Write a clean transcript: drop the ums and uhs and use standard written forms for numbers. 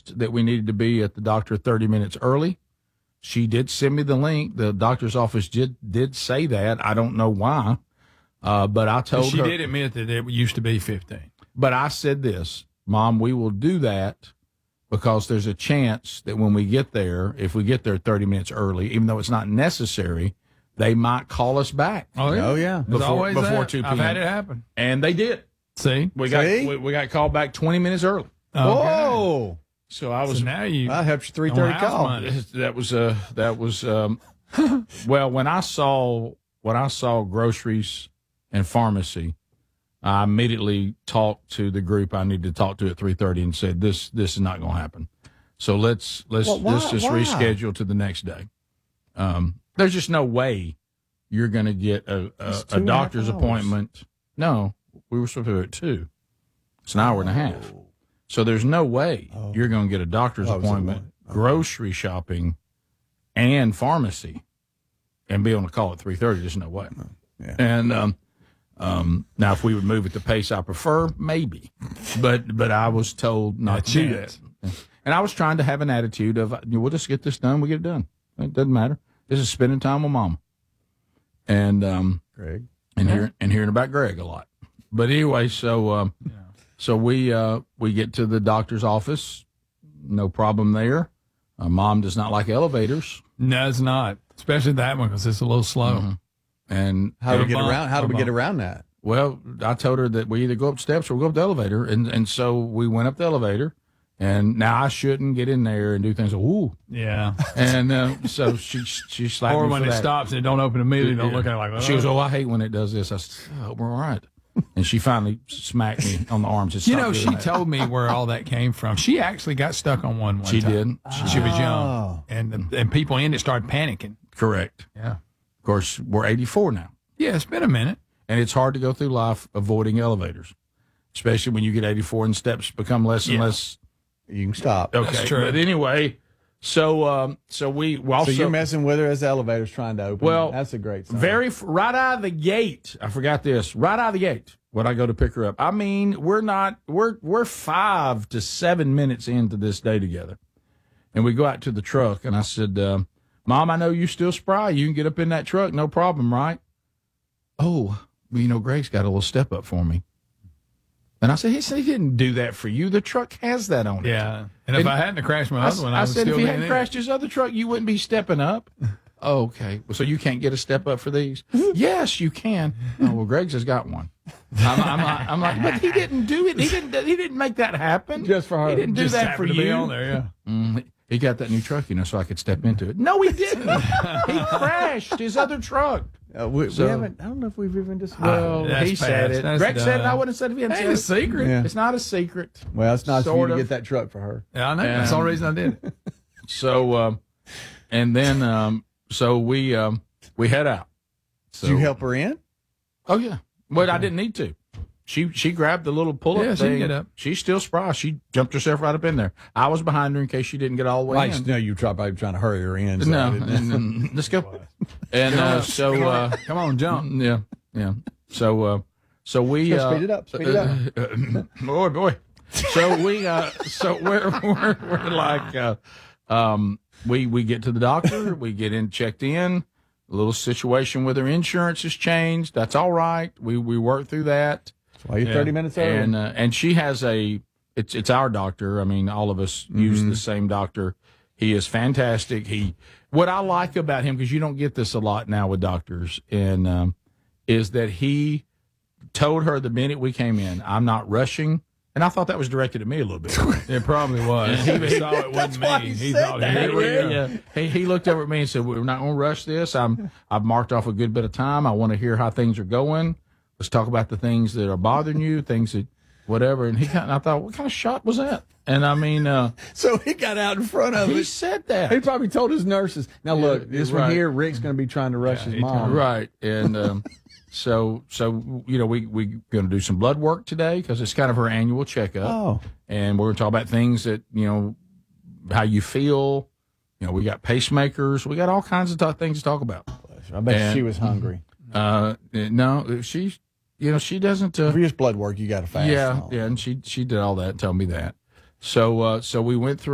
that we needed to be at the doctor 30 minutes early. She did send me the link. The doctor's office did say that. I don't know why, but I told her. She did admit that it used to be 15. But I said this, Mom, we will do that because there's a chance that when we get there, if we get there 30 minutes early, even though it's not necessary, they might call us back. Oh, yeah. Before 2 p.m. I've had it happen. And they did. See? We got called back 20 minutes early. Okay. Whoa! So I was. So now you. That helps your 3:30 call. That was. Well, when I saw groceries and pharmacy, I immediately talked to the group I needed to talk to at 3:30 and said this is not going to happen. So let's just reschedule to the next day. There's just no way you're going to get a doctor's appointment. No, we were supposed to do it at 2. It's an hour and a half. So there's no way you're going to get a doctor's appointment, grocery shopping, and pharmacy, and be on the call at 3:30. There's no way. Yeah. And now, if we would move at the pace I prefer, maybe. But I was told not to do that. And I was trying to have an attitude of, we'll just get this done. We get it done. It doesn't matter. This is spending time with Mama. And Greg. and hearing about Greg a lot. But anyway, so we get to the doctor's office. No problem there. Mom does not like elevators. No, it's not. Especially that one because it's a little slow. Mm-hmm. And How do we get around that? Well, I told her that we either go up steps or we go up the elevator, and so we went up the elevator. And now I shouldn't get in there and do things like, ooh. Yeah. And so she slapped me or when for it that. stops and it don't open immediately, don't look at it like, She goes, I hate when it does this. I said, we're all right. And she finally smacked me on the arms. She told me where all that came from. She actually got stuck on one She time. did. She was young. And people in it started panicking. Correct. Yeah. Of course, we're 84 now. Yeah, it's been a minute. And it's hard to go through life avoiding elevators, especially when you get 84 and steps become less and less. You can stop. Okay. That's true. But anyway, so we also. So you're messing with her as the elevator's trying to open. Well, that's a great sign. Right out of the gate. I forgot this. Right out of the gate when I go to pick her up. I mean, we're 5 to 7 minutes into this day together, and we go out to the truck, and I said, Mom, I know you still spry. You can get up in that truck, no problem, right? Oh, well, Greg's got a little step up for me. And I said, he didn't do that for you. The truck has that on it. Yeah. And if I hadn't crashed my other one, I would said, still if he be hadn't in crashed his other truck, you wouldn't be stepping up. Oh, okay. So you can't get a step up for these? Yes, you can. Oh, well, Greg's has got one. I'm like, but he didn't do it. He didn't make that happen. Just for her. He didn't do Just that for happened to you. be on there, yeah. He got that new truck, so I could step into it. No, he didn't. He crashed his other truck. We haven't. I don't know if we've even discussed. Well, That's he said fast. it. That's Greg said it. dumb. I wouldn't have said it if he hadn't Ain't a said it. secret. Yeah. It's not a secret. Well, it's nice for you Sort to of. get that truck for her. Yeah, I know. That's the only reason I did it. So, and then, so we head out. So, Did you help her in? Oh yeah. Well, I didn't need to. She grabbed the little pull-up Yeah, she thing. can get up. She's still spry. She jumped herself right up in there. I was behind her in case she didn't get all the way I in. just know you probably trying to hurry her in. So No, I didn't- and let's go. And Come on, jump. yeah. So we Speed it up. Speed it up. boy. So we're like we get to the doctor, we get in checked in. A little situation with her insurance has changed. That's all right. We work through that. Why you 30 minutes early? And she has it's our doctor. I mean, all of us use the same doctor. He is fantastic. What I like about him, because you don't get this a lot now with doctors, and is that he told her the minute we came in, I'm not rushing. And I thought that was directed at me a little bit. It probably was. He saw it wasn't me. He thought, here we go. He looked over at me and said, we're not going to rush this. I've marked off a good bit of time. I want to hear how things are going. Let's talk about the things that are bothering you, things that whatever. And I thought, what kind of shot was that? And I mean, so he got out in front of he it. said that. He probably told his nurses. Now look, this one right. here, Rick's going to be trying to rush his mom. Right. And so we going to do some blood work today because it's kind of her annual checkup. Oh. And we're going to talk about things that, how you feel. We got pacemakers. We got all kinds of things to talk about. I bet she was hungry. No, she doesn't. For just blood work, you got to fast. Yeah, and she did all that and told me that. So we went through.